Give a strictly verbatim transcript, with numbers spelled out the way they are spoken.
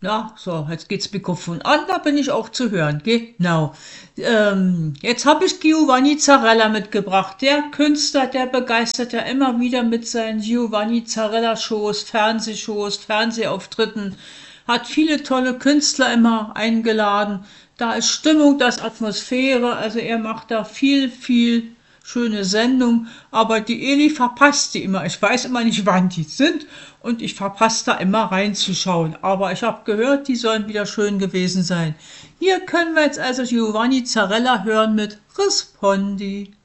Ja, so, jetzt geht's Mikrofon an, da bin ich auch zu hören. Genau. Ähm, jetzt habe ich Giovanni Zarella mitgebracht. Der Künstler, der begeistert ja immer wieder mit seinen Giovanni Zarella-Shows, Fernsehshows, Fernsehauftritten. Hat viele tolle Künstler immer eingeladen. Da ist Stimmung, da ist Atmosphäre. Also er macht da viel, viel schöne Sendung, aber die Eli verpasst die immer. Ich weiß immer nicht, wann die sind und ich verpasse da immer reinzuschauen. Aber ich habe gehört, die sollen wieder schön gewesen sein. Hier können wir jetzt also Giovanni Zarella hören mit Rispondi.